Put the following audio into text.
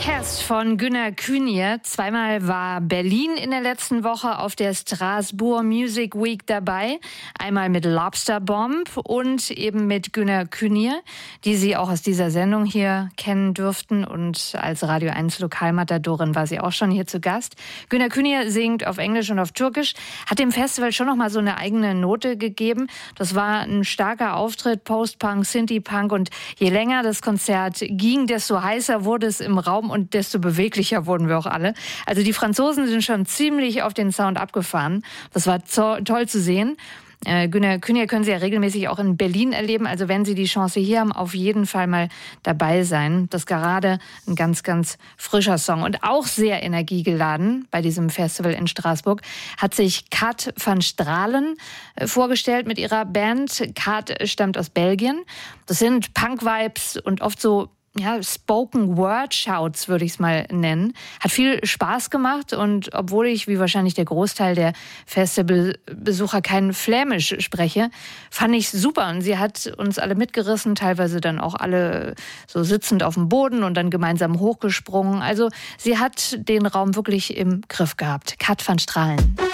Cass von Günner Künier. Zweimal war Berlin in der letzten Woche auf der Strasbourg Music Week dabei. Einmal mit Lobster Bomb und eben mit Günner Künier, die Sie auch aus dieser Sendung hier kennen dürften. Und als Radio 1 Lokalmatadorin war sie auch schon hier zu Gast. Günner Künier singt auf Englisch und auf Türkisch, hat dem Festival schon noch mal so eine eigene Note gegeben. Das war ein starker Auftritt, Post-Punk, Synthie-Punk, und je länger das Konzert ging, desto heißer wurde es im Raum und desto beweglicher wurden wir auch alle. Also die Franzosen sind schon ziemlich auf den Sound abgefahren. Das war toll zu sehen. Günner Künier können Sie ja regelmäßig auch in Berlin erleben. Also wenn Sie die Chance hier haben, auf jeden Fall mal dabei sein. Das ist gerade ein ganz, ganz frischer Song und auch sehr energiegeladen bei diesem Festival in Straßburg. Hat sich Kat van Stralen vorgestellt mit ihrer Band. Kat stammt aus Belgien. Das sind Punk-Vibes und oft so Spoken-Word-Shouts, würde ich es mal nennen. Hat viel Spaß gemacht, und obwohl ich, wie wahrscheinlich der Großteil der Festivalbesucher, kein Flämisch spreche, fand ich super. Und sie hat uns alle mitgerissen, teilweise dann auch alle so sitzend auf dem Boden und dann gemeinsam hochgesprungen. Also sie hat den Raum wirklich im Griff gehabt. Kat van Stralen.